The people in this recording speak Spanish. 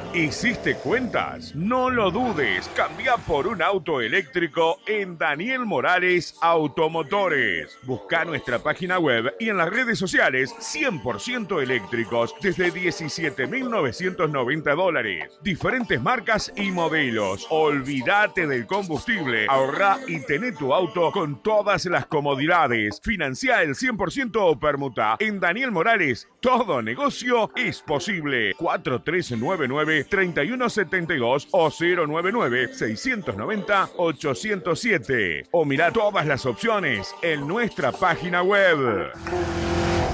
¿Hiciste cuentas? No lo dudes, cambia por un auto eléctrico en Daniel Morales Automotores. Busca nuestra página web y en las redes sociales 100% eléctricos desde $17.990. Diferentes marcas y modelos. Olvídate del combustible, ahorra y tené tu auto con todas las comodidades. Financia el 100% o permuta. En Daniel Morales, todo negocio es posible. 4399-3172 o 099-690-807. O mirá todas las opciones en nuestra página web.